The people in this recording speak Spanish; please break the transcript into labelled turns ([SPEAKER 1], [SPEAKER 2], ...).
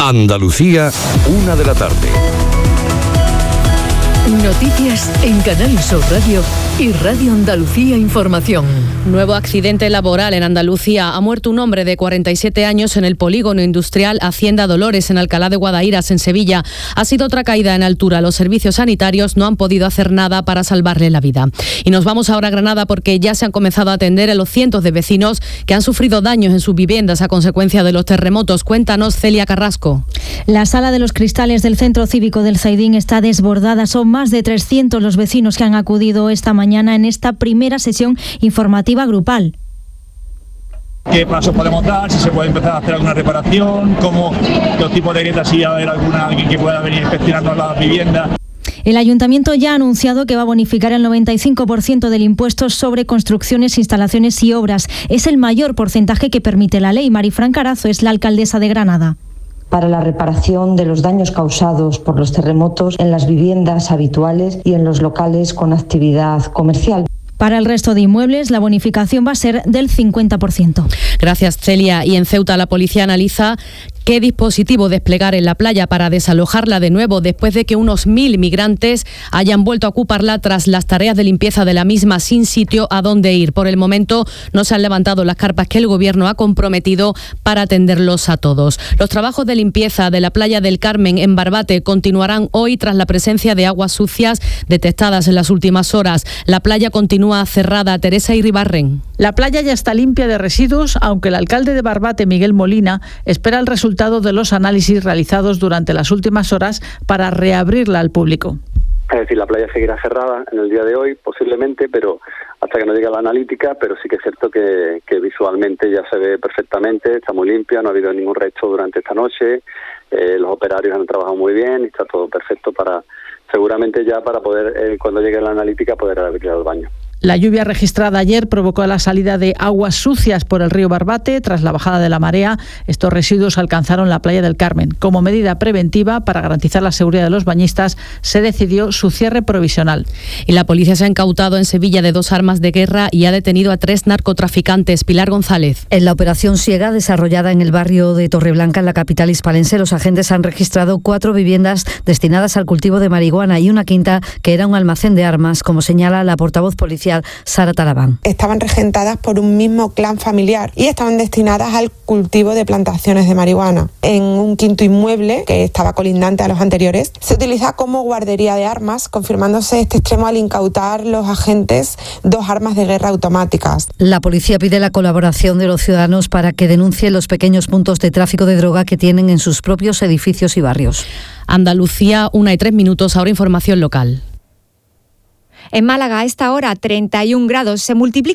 [SPEAKER 1] Andalucía, 1 de la tarde.
[SPEAKER 2] Noticias en Canal Sur Radio y Radio Andalucía Información.
[SPEAKER 3] Nuevo accidente laboral en Andalucía. Ha muerto un hombre de 47 años en el polígono industrial Hacienda Dolores, en Alcalá de Guadaíras, en Sevilla. Ha sido otra caída en altura. Los servicios sanitarios no han podido hacer nada para salvarle la vida. Y nos vamos ahora a Granada, porque ya se han comenzado a atender a los cientos de vecinos que han sufrido daños en sus viviendas a consecuencia de los terremotos. Cuéntanos, Celia Carrasco.
[SPEAKER 4] La sala de los cristales del Centro Cívico del Zaidín está desbordada. Son más de 300 los vecinos que han acudido esta mañana en esta primera sesión informativa grupal.
[SPEAKER 5] ¿Qué pasos podemos dar? Si se puede empezar a hacer alguna reparación, cómo los tipos de grietas, si va a haber alguien que pueda venir inspeccionando las viviendas.
[SPEAKER 4] El Ayuntamiento ya ha anunciado que va a bonificar el 95% del impuesto sobre construcciones, instalaciones y obras. Es el mayor porcentaje que permite la ley. Marifran Carazo es la alcaldesa de Granada.
[SPEAKER 6] Para la reparación de los daños causados por los terremotos en las viviendas habituales y en los locales con actividad comercial.
[SPEAKER 4] Para el resto de inmuebles, la bonificación va a ser del 50%.
[SPEAKER 3] Gracias, Celia. Y en Ceuta, la policía analiza qué dispositivo desplegar en la playa para desalojarla de nuevo, después de que unos 1.000 migrantes hayan vuelto a ocuparla tras las tareas de limpieza de la misma sin sitio a dónde ir. Por el momento no se han levantado las carpas que el Gobierno ha comprometido para atenderlos a todos. Los trabajos de limpieza de la playa del Carmen en Barbate continuarán hoy tras la presencia de aguas sucias detectadas en las últimas horas. La playa continúa cerrada. Teresa Iribarren.
[SPEAKER 7] La playa ya está limpia de residuos, aunque el alcalde de Barbate, Miguel Molina, espera el resultado de los análisis realizados durante las últimas horas para reabrirla al público.
[SPEAKER 8] Es decir, la playa seguirá cerrada en el día de hoy, posiblemente, pero hasta que no llegue la analítica, pero sí que es cierto que visualmente ya se ve perfectamente, está muy limpia, no ha habido ningún resto durante esta noche, los operarios han trabajado muy bien, está todo perfecto para, seguramente ya para poder, cuando llegue la analítica, poder abrir el baño.
[SPEAKER 7] La lluvia registrada ayer provocó la salida de aguas sucias por el río Barbate. Tras la bajada de la marea, estos residuos alcanzaron la playa del Carmen. Como medida preventiva, para garantizar la seguridad de los bañistas, se decidió su cierre provisional.
[SPEAKER 3] Y la policía se ha incautado en Sevilla de 2 armas de guerra y ha detenido a 3 narcotraficantes. Pilar González.
[SPEAKER 9] En la operación Siega, desarrollada en el barrio de Torreblanca, en la capital hispalense, los agentes han registrado 4 viviendas destinadas al cultivo de marihuana y una quinta que era un almacén de armas, como señala la portavoz policial Sara Talabán.
[SPEAKER 10] Estaban regentadas por un mismo clan familiar y estaban destinadas al cultivo de plantaciones de marihuana. En un quinto inmueble, que estaba colindante a los anteriores, se utiliza como guardería de armas, confirmándose este extremo al incautar los agentes 2 armas de guerra automáticas.
[SPEAKER 9] La policía pide la colaboración de los ciudadanos para que denuncien los pequeños puntos de tráfico de droga que tienen en sus propios edificios y barrios.
[SPEAKER 3] Andalucía, 1:03, ahora información local.
[SPEAKER 11] En Málaga, a esta hora, 31 grados. Se multiplica